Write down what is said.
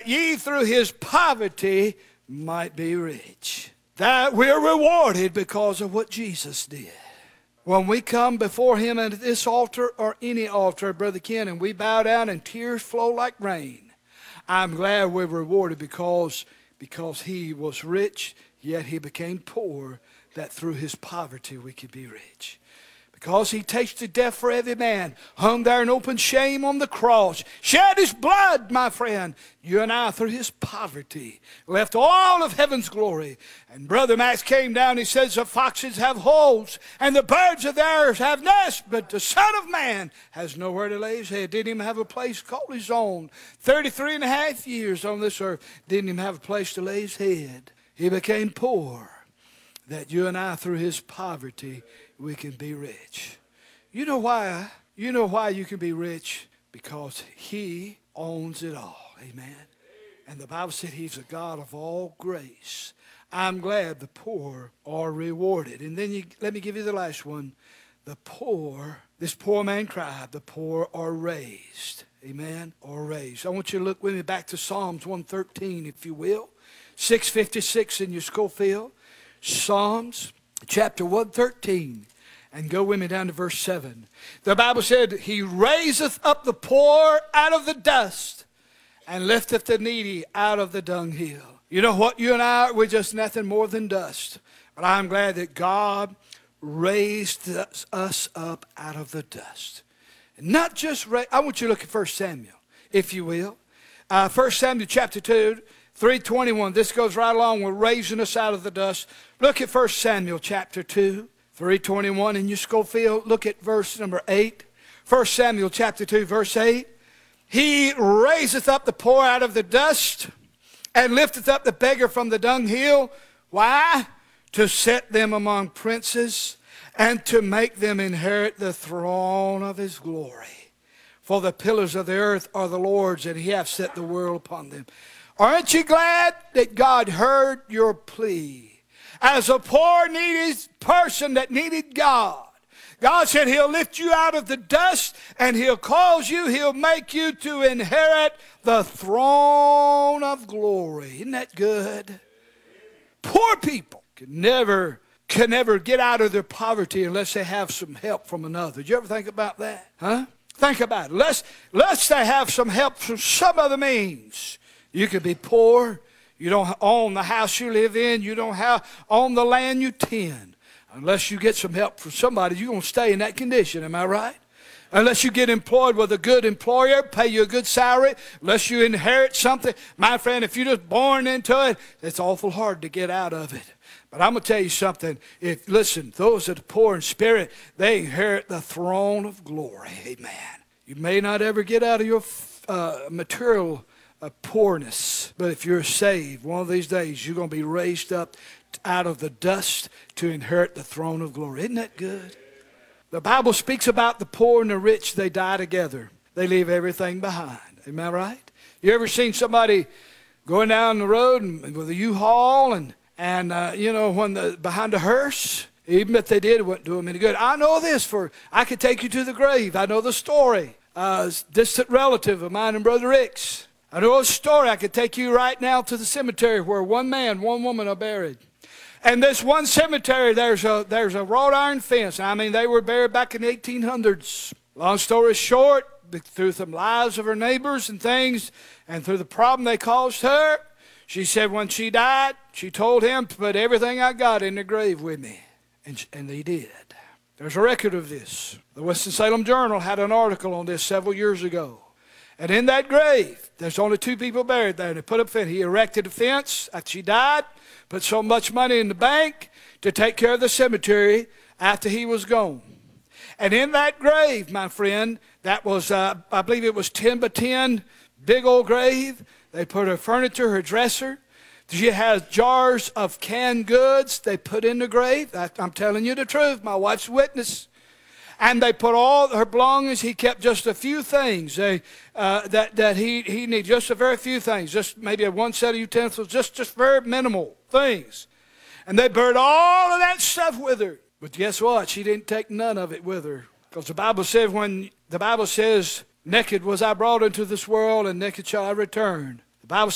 that ye through his poverty might be rich. That we're rewarded because of what Jesus did. When we come before him at this altar or any altar, Brother Ken, and we bow down and tears flow like rain, I'm glad we're rewarded because he was rich, yet he became poor, that through his poverty we could be rich. Because he tasted death for every man, hung there in open shame on the cross, shed his blood, my friend. You and I, through his poverty, left all of heaven's glory. And Brother Max came down, he says, the foxes have holes, and the birds of the air have nests, but the Son of Man has nowhere to lay his head. Didn't even have a place called his own. 33 and a half years on this earth, didn't even have a place to lay his head. He became poor, that you and I, through his poverty, we can be rich. You know why? You know why you can be rich? Because he owns it all. Amen. And the Bible said he's a God of all grace. I'm glad the poor are rewarded. And then let me give you the last one. The poor, this poor man cried, the poor are raised. Amen. Or raised. I want you to look with me back to Psalms 113, if you will. 656 in your Schofield. Psalms chapter 113, and go with me down to verse 7. The Bible said, he raiseth up the poor out of the dust, and lifteth the needy out of the dunghill. You know what? You and I, we're just nothing more than dust. But I'm glad that God raised us up out of the dust. And not just, I want you to look at 1 Samuel, if you will. 1 Samuel chapter 2. 3:21, this goes right along with raising us out of the dust. Look at 1 Samuel chapter 2, 3:21 in your Schofield. Look at verse number 8. 1 Samuel chapter 2, verse 8. He raiseth up the poor out of the dust, and lifteth up the beggar from the dunghill. Why? To set them among princes, and to make them inherit the throne of his glory. For the pillars of the earth are the Lord's, and he hath set the world upon them. Aren't you glad that God heard your plea? As a poor, needy person that needed God, God said he'll lift you out of the dust and he'll cause you, he'll make you to inherit the throne of glory. Isn't that good? Poor people can never get out of their poverty unless they have some help from another. Did you ever think about that? Huh? Think about it. Unless they have some help from some other means. You could be poor. You don't own the house you live in. You don't own the land you tend. Unless you get some help from somebody, you're going to stay in that condition. Am I right? Unless you get employed with a good employer, pay you a good salary, unless you inherit something. My friend, if you're just born into it, it's awful hard to get out of it. But I'm going to tell you something. Listen, those that are poor in spirit, they inherit the throne of glory. Amen. You may not ever get out of your material poorness. But if you're saved, one of these days you're going to be raised up out of the dust to inherit the throne of glory. Isn't that good? The Bible speaks about the poor and the rich. They die together. They leave everything behind. Am I right? You ever seen somebody going down the road with a U-Haul and behind a hearse? Even if they did, it wouldn't do them any good. I know this, I could take you to the grave. I know the story. Distant relative of mine and Brother Rick's. I know a story. I could take you right now to the cemetery where one man, one woman are buried. And this one cemetery, there's a wrought iron fence. I mean, they were buried back in the 1800s. Long story short, through some lies of her neighbors and things, and through the problem they caused her, she said when she died, she told him to put everything I got in the grave with me. And he did. There's a record of this. The Winston-Salem Journal had an article on this several years ago. And in that grave, there's only 2 people buried there. And they put up a fence. He erected a fence after she died, put so much money in the bank to take care of the cemetery after he was gone. And in that grave, my friend, that was, I believe it was 10 by 10, big old grave. They put her furniture, her dresser. She has jars of canned goods they put in the grave. I'm telling you the truth. My wife's a witness. And they put all her belongings. He kept just a few things that he needed, just a very few things, just maybe one set of utensils, just very minimal things. And they buried all of that stuff with her. But guess what? She didn't take none of it with her. Because the Bible says, naked was I brought into this world, and naked shall I return. The Bible